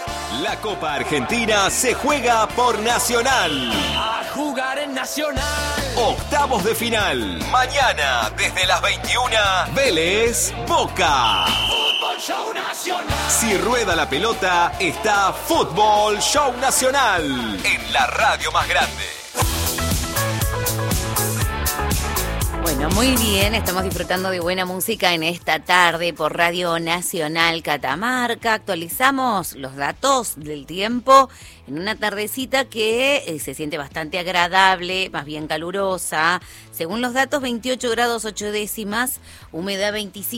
La Copa Argentina se juega por Nacional. A jugar en Nacional. Octavos de final. Mañana, desde las 21, Vélez, Boca. Fútbol Show Nacional. Si rueda la pelota, está Fútbol Show Nacional. En la radio más grande. Bueno, muy bien, estamos disfrutando de buena música en esta tarde por Radio Nacional Catamarca. Actualizamos los datos del tiempo en una tardecita que se siente bastante agradable, más bien calurosa. Según los datos, 28 grados 8 décimas, humedad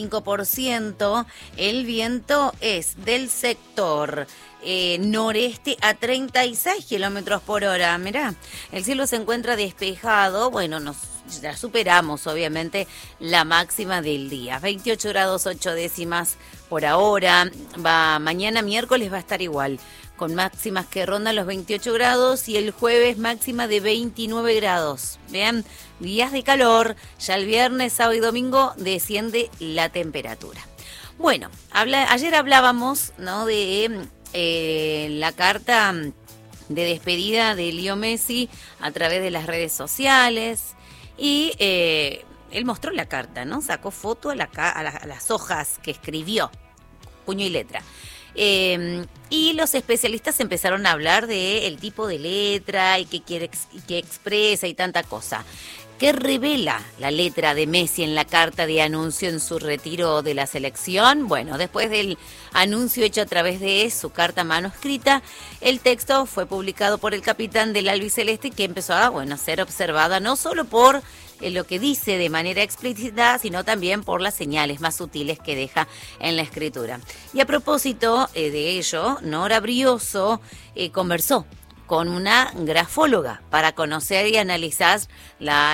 25%. El viento es del sector noreste a 36 kilómetros por hora. Mirá, el cielo se encuentra despejado. Bueno, ya superamos obviamente la máxima del día, 28 grados 8 décimas por ahora. Mañana miércoles va a estar igual, con máximas que rondan los 28 grados y el jueves máxima de 29 grados. Vean, días de calor. Ya el viernes, sábado y domingo desciende la temperatura. Bueno, ayer hablábamos, ¿no?, de la carta de despedida de Leo Messi a través de las redes sociales. Y él mostró la carta, ¿no? Sacó foto a las hojas que escribió, puño y letra. Y los especialistas empezaron a hablar del tipo de letra y qué expresa y tanta cosa. ¿Qué revela la letra de Messi en la carta de anuncio en su retiro de la selección? Bueno, después del anuncio hecho a través de su carta manuscrita, el texto fue publicado por el capitán del albiceleste, que empezó a ser observada no solo por lo que dice de manera explícita, sino también por las señales más sutiles que deja en la escritura. Y a propósito de ello, Nora Brioso conversó con una grafóloga para conocer y analizar la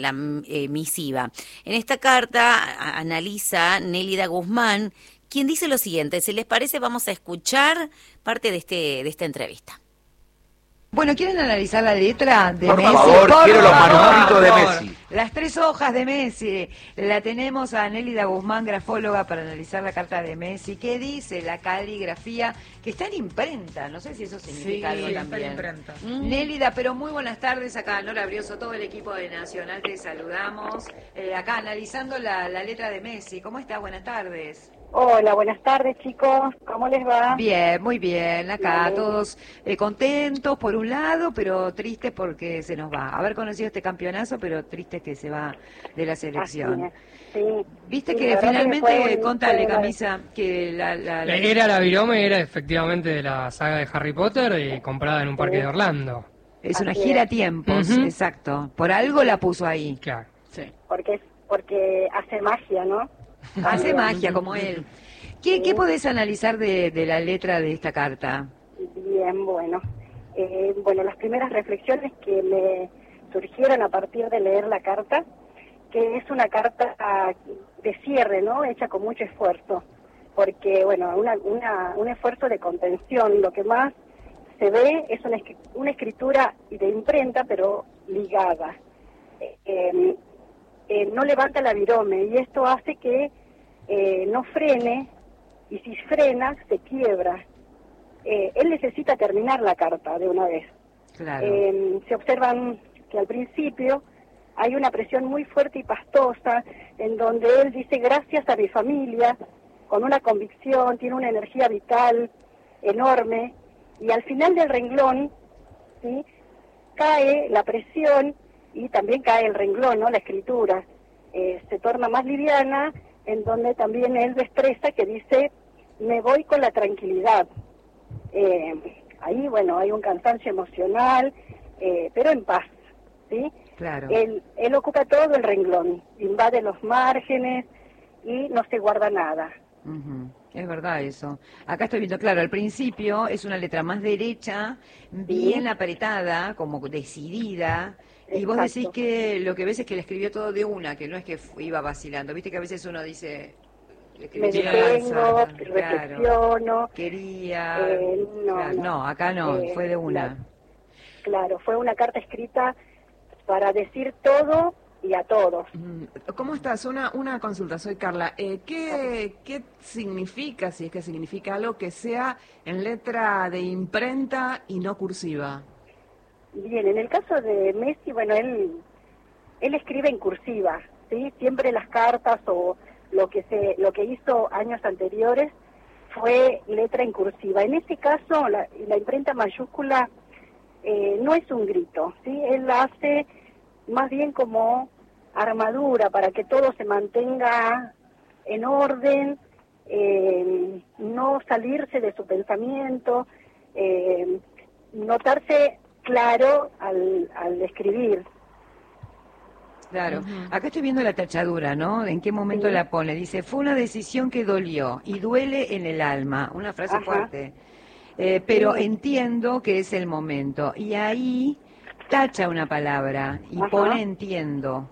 misiva. En esta carta analiza Nélida Guzmán, quien dice lo siguiente. Si les parece, vamos a escuchar parte de esta entrevista. Bueno, ¿quieren analizar la letra de por Messi? Favor, quiero los manuscritos de Messi. Las 3 hojas de Messi. La tenemos a Nélida Guzmán, grafóloga, para analizar la carta de Messi. ¿Qué dice la caligrafía? Que está en imprenta. No sé si eso significa algo también. Está en imprenta. Nélida, pero muy buenas tardes. Acá Nora Brioso, todo el equipo de Nacional, te saludamos. Acá analizando la letra de Messi. ¿Cómo está? Buenas tardes. Hola, buenas tardes, chicos. ¿Cómo les va? Bien, muy bien. Acá Bien. todos contentos por un lado, pero tristes porque se nos va. Haber conocido este campeonazo, pero tristes que se va de la selección. Así es, sí. Viste Sí, que la verdad finalmente, que contale, Camisa, que La virome era efectivamente de la saga de Harry Potter y comprada en un parque de Orlando. es una Así gira a es. tiempos, Ujú. exacto. Por algo la puso ahí. Claro. Sí. Porque hace magia, ¿no? Hace magia como él. ¿Qué podés analizar de la letra de esta carta? Bien, bueno. Bueno, las primeras reflexiones que me surgieron a partir de leer la carta, que es una carta de cierre, ¿no? Hecha con mucho esfuerzo. Porque, bueno, un esfuerzo de contención. Lo que más se ve es una escritura de imprenta, pero ligada. No levanta la virome y esto hace que no frene, y si frena se quiebra. Él necesita terminar la carta de una vez. Claro. Se observan que al principio hay una presión muy fuerte y pastosa en donde él dice gracias a mi familia, con una convicción, tiene una energía vital enorme, y al final del renglón, ¿sí?, cae la presión y también cae el renglón, ¿no?, la escritura. Se torna más liviana, en donde también él expresa que dice, me voy con la tranquilidad. Ahí, bueno, hay un cansancio emocional, pero en paz, ¿sí? Claro. Él ocupa todo el renglón, invade los márgenes y no se guarda nada. Ujú. Es verdad eso. Acá estoy viendo, claro, al principio es una letra más derecha, bien apretada, como decidida. Y vos Exacto. decís que lo que ves es que le escribió todo de una, que no es que iba vacilando. Viste que a veces uno dice... Me detengo, reflexiono. Quería... No, claro, no, acá no, fue de una. Claro, fue una carta escrita para decir todo y a todos. ¿Cómo estás? Una consulta, soy Carla. ¿Qué significa, si es que significa algo, que sea en letra de imprenta y no cursiva? Bien, en el caso de Messi, bueno, él escribe en cursiva, ¿sí? Siempre las cartas o lo que hizo años anteriores fue letra en cursiva. En este caso, la imprenta mayúscula no es un grito, ¿sí? Él la hace más bien como armadura para que todo se mantenga en orden, no salirse de su pensamiento, notarse claro al escribir. Claro. Acá estoy viendo la tachadura, ¿no? ¿En qué momento la pone? Dice, fue una decisión que dolió y duele en el alma. Una frase fuerte. Pero entiendo que es el momento. Y ahí tacha una palabra y pone entiendo.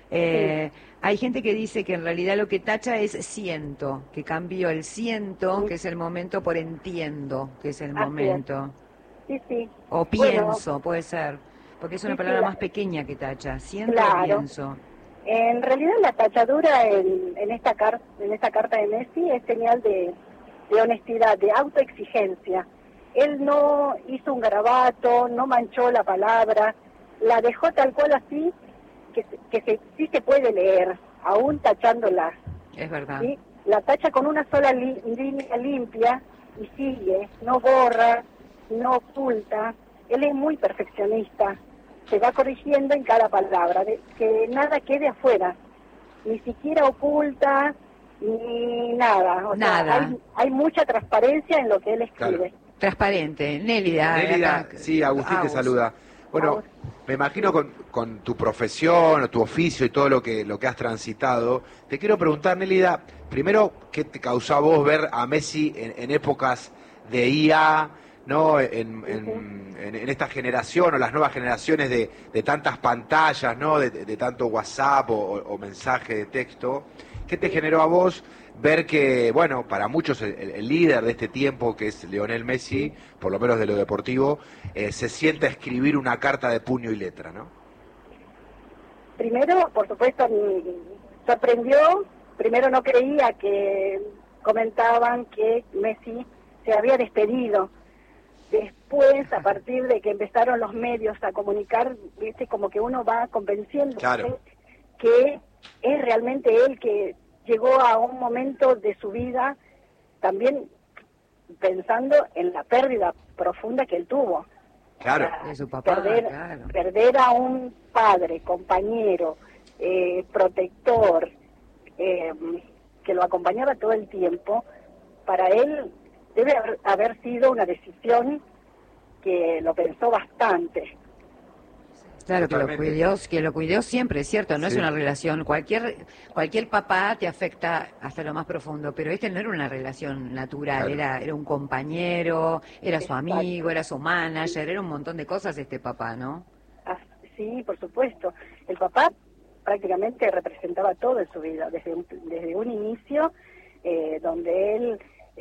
Hay gente que dice que en realidad lo que tacha es siento, que cambió el siento, que es el momento, por entiendo, que es el momento. Sí. O pienso, puede ser. Porque es una palabra más pequeña que tacha. Siento o pienso. En realidad la tachadura en esta carta de Messi es señal de honestidad, de autoexigencia. Él no hizo un garabato, no manchó la palabra, la dejó tal cual así, que sí se puede leer, aún tachándola. Es verdad. ¿Sí? La tacha con una sola línea limpia y sigue, no borra, no oculta. Él es muy perfeccionista, se va corrigiendo en cada palabra, que nada quede afuera, ni siquiera oculta, ni nada. O sea, hay mucha transparencia en lo que él escribe. Claro. Transparente. Nélida, sí, Agustín te saluda. Bueno, me imagino con tu profesión o tu oficio y todo lo que has transitado, te quiero preguntar, Nélida, primero, ¿qué te causó a vos ver a Messi en épocas de IA, ¿no? En esta generación o las nuevas generaciones de tantas pantallas, ¿no? De tanto WhatsApp o mensaje de texto? ¿Qué te generó a vos ver que, bueno, para muchos el líder de este tiempo, que es Lionel Messi, por lo menos de lo deportivo, se sienta a escribir una carta de puño y letra, ¿no? Primero, por supuesto, me sorprendió. Primero no creía, que comentaban que Messi se había despedido. Después, a partir de que empezaron los medios a comunicar, viste, como que uno va convenciendo que es realmente él, que llegó a un momento de su vida también pensando en la pérdida profunda que él tuvo. Claro, de su papá, perder a un padre, compañero, protector, que lo acompañaba todo el tiempo, para él debe haber sido una decisión que lo pensó bastante. Claro, que lo cuidó siempre, es cierto, no es una relación, cualquier papá te afecta hasta lo más profundo, pero este no era una relación natural, era un compañero, era su amigo, era su manager, era un montón de cosas este papá, ¿no? Sí, por supuesto. El papá prácticamente representaba todo en su vida, desde un inicio, donde él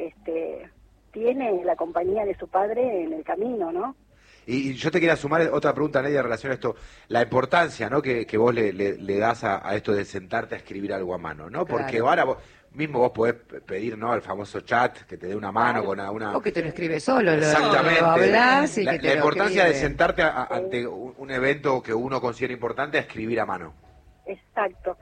tiene la compañía de su padre en el camino, ¿no? Y yo te quería sumar otra pregunta, Nélida, en relación a esto, la importancia, ¿no?, que vos le das a esto de sentarte a escribir algo a mano, ¿no? Porque ahora vos podés pedir, ¿no?, al famoso chat que te dé una mano con una... O que te lo escribes solo, exactamente. Lo hablás y la que te importancia lo de sentarte ante un evento que uno considera importante a escribir a mano. Exacto.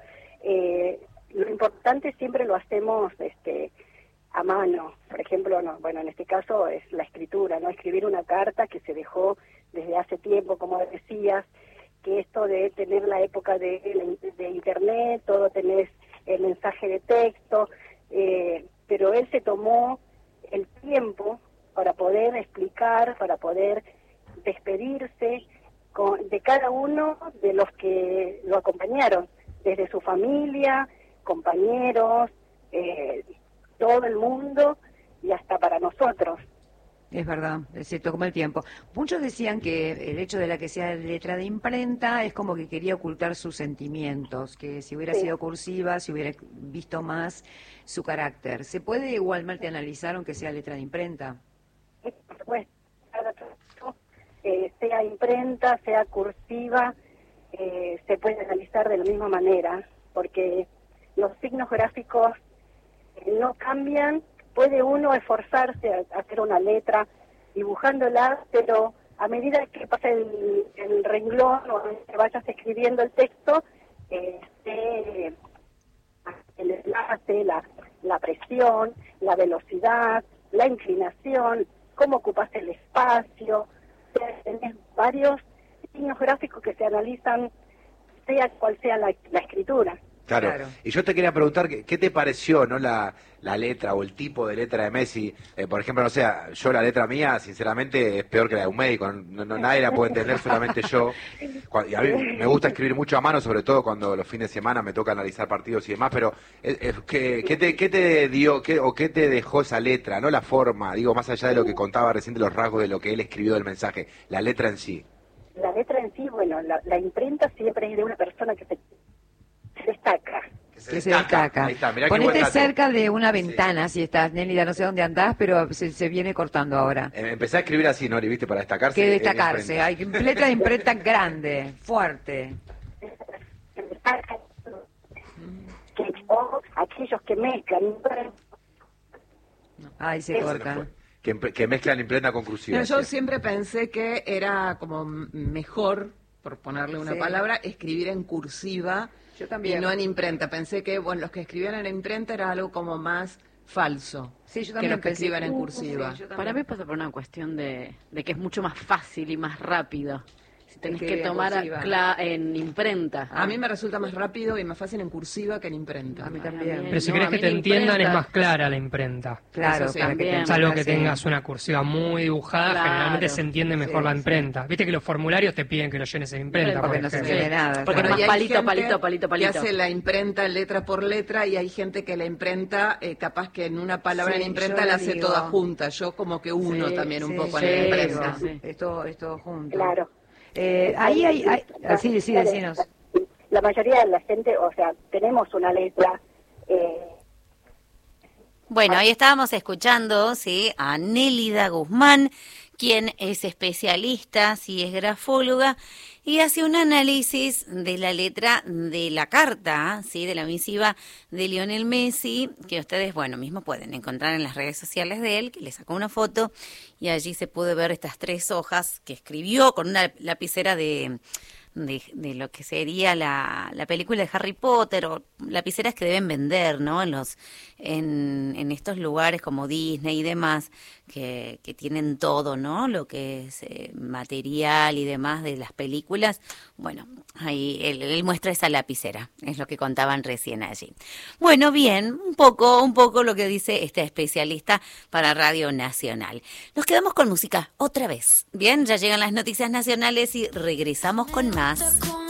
Lo importante siempre lo hacemos a mano. Por ejemplo, en este caso es la escritura, ¿no? Escribir una carta que se dejó desde hace tiempo, como decías, que esto de tener la época de internet, todo tenés el mensaje de texto, pero él se tomó el tiempo para poder explicar, para poder despedirse de cada uno de los que lo acompañaron, desde su familia, compañeros, todo el mundo y hasta para nosotros. Es verdad, se tomó el tiempo. Muchos decían que el hecho de la que sea letra de imprenta es como que quería ocultar sus sentimientos, que si hubiera sido cursiva, si hubiera visto más su carácter. ¿Se puede igualmente analizar aunque sea letra de imprenta? Pues, sea imprenta, sea cursiva, se puede analizar de la misma manera, porque los signos gráficos no cambian. Puede uno esforzarse a hacer una letra dibujándola, pero a medida que pasa el renglón o que vayas escribiendo el texto, el enlace, la presión, la velocidad, la inclinación, cómo ocupas el espacio. Tenés varios signos gráficos que se analizan, sea cual sea la escritura. Claro. Y yo te quería preguntar, ¿qué te pareció, no la letra o el tipo de letra de Messi? Por ejemplo, no sé, yo la letra mía, sinceramente, es peor que la de un médico. Nadie la puede entender, solamente yo. Y a mí me gusta escribir mucho a mano, sobre todo cuando los fines de semana me toca analizar partidos y demás, pero ¿qué te dio, qué te dejó esa letra, no la forma? Digo, más allá de lo que contaba recién de los rasgos de lo que él escribió del mensaje, la letra en sí. La letra en sí, bueno, la imprenta siempre es de una persona que se destaca. Que se destaca. Ahí está, mirá qué Ponete buen dato. cerca de una ventana si estás, Nélida, no sé dónde andás, pero se viene cortando ahora. Empecé a escribir así, Nori, ¿viste? Para destacarse. Que destacarse, hay letra de imprenta grande, fuerte. O aquellos que mezclan. Ay, se corta. Que mezclan imprenta con cursiva. No, yo decía. siempre pensé que era como mejor, por ponerle una Sí. palabra, escribir en cursiva Yo también. y no en imprenta. Pensé que, bueno, los que escribían en imprenta era algo como más falso Sí, yo que también los que pensé. escriban en cursiva. Sí, yo también. Para mí pasa por una cuestión de que es mucho más fácil y más rápido. Si tenés que Escribir en tomar cursiva. en imprenta. A mí me resulta más rápido y más fácil en cursiva que en imprenta. A mí también. Pero si No, querés a que mí te la entiendan, es imprenta- más clara la imprenta. Claro, Eso sí, para que también. te Salvo que entiendas, tengas una cursiva muy dibujada, Claro. generalmente se entiende mejor Sí, la sí. imprenta. Viste que los formularios te piden que lo llenes en imprenta, Porque por no se ejemplo. entiende nada. Porque claro. no y hay palito, gente palito. que hace la imprenta letra por letra y hay gente que la imprenta, capaz que en una palabra Sí, en imprenta yo la le hace digo. toda junta. Yo como que uno Sí, también un Sí, poco sí, en la pero imprenta. sí. es todo junto. Claro. Ahí hay... Sí, decinos. La mayoría de la gente, o sea, tenemos una letra. Bueno, ahí estábamos escuchando, sí, a Nélida Guzmán, quien es especialista, sí, es grafóloga, y hace un análisis de la letra de la carta, sí, de la misiva de Lionel Messi, que ustedes, bueno, mismo pueden encontrar en las redes sociales de él, que le sacó una foto, y allí se puede ver estas 3 hojas que escribió con una lapicera de lo que sería la película de Harry Potter, o lapiceras que deben vender, ¿no? En estos lugares como Disney y demás, que tienen todo, ¿no? Lo que es material y demás de las películas. Bueno, ahí él muestra esa lapicera, es lo que contaban recién allí. Bueno, bien, un poco lo que dice este especialista para Radio Nacional. Nos quedamos con música otra vez. Bien, ya llegan las noticias nacionales y regresamos con más.